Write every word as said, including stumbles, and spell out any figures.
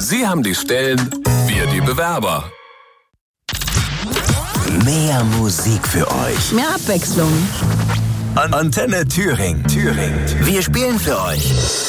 Sie haben die Stellen, wir die Bewerber. Mehr Musik für euch. Mehr Abwechslung. Antenne Thüringen. Thüringen. Wir spielen für euch